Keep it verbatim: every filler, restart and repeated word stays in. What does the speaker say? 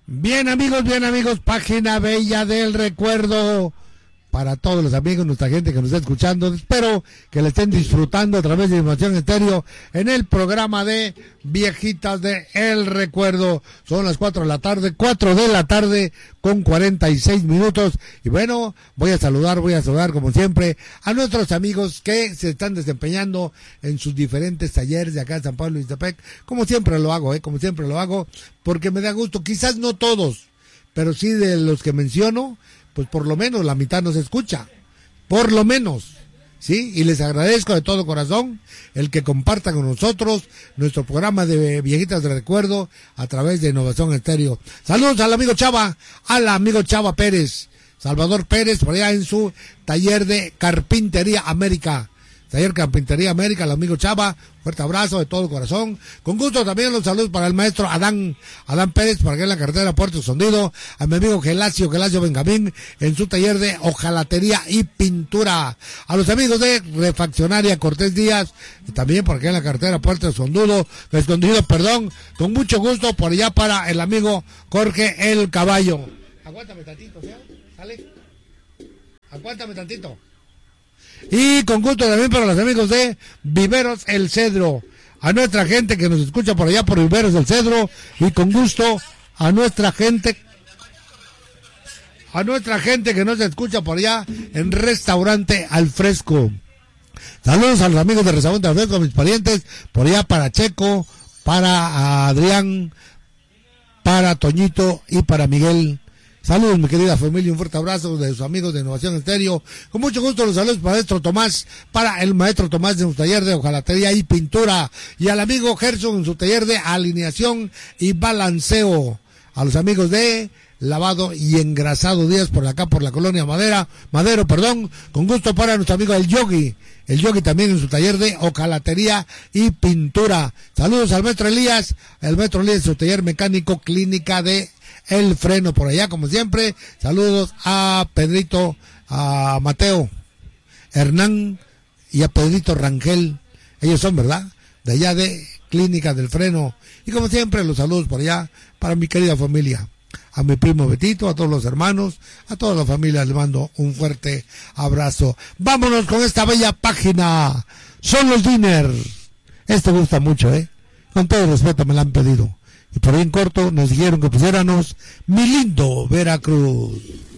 Bien amigos, bien amigos, página bella del recuerdo para todos los amigos, nuestra gente que nos está escuchando. Espero que le estén disfrutando a través de Innovación Estéreo en el programa de Viejitas de El Recuerdo. Son las cuatro de la tarde, cuatro de la tarde con cuarenta y seis minutos. Y bueno, voy a saludar, voy a saludar como siempre a nuestros amigos que se están desempeñando en sus diferentes talleres de acá en San Pablo y Ixtepec. Como siempre lo hago, eh, como siempre lo hago, porque me da gusto, quizás no todos, pero sí de los que menciono, pues por lo menos la mitad nos escucha, por lo menos, ¿sí? Y les agradezco de todo corazón el que compartan con nosotros nuestro programa de Viejitas de Recuerdo a través de Innovación Estéreo. Saludos al amigo Chava, al amigo Chava Pérez, Salvador Pérez, por allá en su taller de Carpintería América. Taller Carpintería América, el amigo Chava, fuerte abrazo de todo corazón. Con gusto también los saludos para el maestro Adán, Adán Pérez, para que en la carretera Puerto Escondido, a mi amigo Gelacio, Gelacio Benjamín, en su taller de hojalatería y pintura. A los amigos de Refaccionaria Cortés Díaz, también por aquí en la carretera Puerto Escondido, Escondido, perdón, con mucho gusto por allá para el amigo Jorge el Caballo. Aguántame tantito, ¿sí? ¿Sale? Aguántame tantito. Y con gusto también para los amigos de Viveros El Cedro, a nuestra gente que nos escucha por allá por Viveros El Cedro, y con gusto a nuestra gente, a nuestra gente que nos escucha por allá en Restaurante Al Fresco. Saludos a los amigos de Restaurante Al Fresco, a mis parientes, por allá para Checo, para Adrián, para Toñito y para Miguel. Saludos, mi querida familia, un fuerte abrazo de sus amigos de Innovación Estéreo. Con mucho gusto los saludos para el maestro Tomás, para el maestro Tomás de su taller de hojalatería y pintura, y al amigo Gerson en su taller de alineación y balanceo. A los amigos de Lavado y Engrasado Díaz por acá, por la colonia Madera, Madero, perdón. Con gusto para nuestro amigo el Yogi, el Yogi también en su taller de hojalatería y pintura. Saludos al maestro Elías, el maestro Elías en su taller mecánico clínica de El Freno por allá, como siempre. Saludos a Pedrito, a Mateo, Hernán y a Pedrito Rangel. Ellos son, ¿verdad? De allá de Clínica del Freno. Y como siempre, los saludos por allá para mi querida familia. A mi primo Betito, a todos los hermanos, a toda la familia les mando un fuerte abrazo. Vámonos con esta bella página. Son los Diners. Este gusta mucho, ¿eh? Con todo respeto me la han pedido. Y por ahí en corto nos dijeron que pusiéramos Mi Lindo Veracruz.